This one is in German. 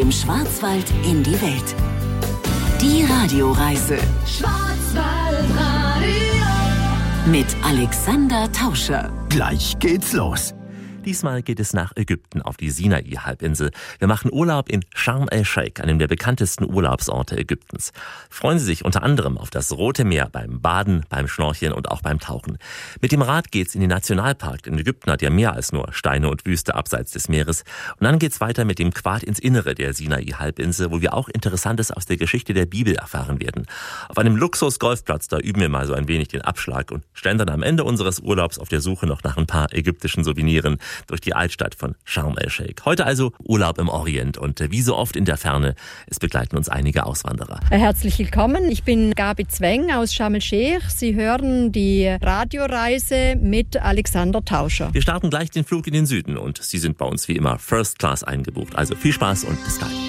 dem Schwarzwald in die Welt. Die Radioreise. Schwarzwaldradio. Mit Alexander Tauscher. Gleich geht's los. Diesmal geht es nach Ägypten auf die Sinai-Halbinsel. Wir machen Urlaub in Sharm el-Sheikh, einem der bekanntesten Urlaubsorte Ägyptens. Freuen Sie sich unter anderem auf das Rote Meer beim Baden, beim Schnorcheln und auch beim Tauchen. Mit dem Rad geht's in den Nationalpark, denn Ägypten hat ja mehr als nur Steine und Wüste abseits des Meeres. Und dann geht's weiter mit dem Quad ins Innere der Sinai-Halbinsel, wo wir auch Interessantes aus der Geschichte der Bibel erfahren werden. Auf einem Luxus-Golfplatz, da üben wir mal so ein wenig den Abschlag und stellen dann am Ende unseres Urlaubs auf der Suche noch nach ein paar ägyptischen Souveniren durch die Altstadt von Sharm el-Sheikh. Heute also Urlaub im Orient und wie so oft in der Ferne, es begleiten uns einige Auswanderer. Herzlich willkommen, ich bin Gabi Zweng aus Sharm el-Sheikh. Sie hören die Radioreise mit Alexander Tauscher. Wir starten gleich den Flug in den Süden und Sie sind bei uns wie immer First Class eingebucht. Also viel Spaß und bis gleich.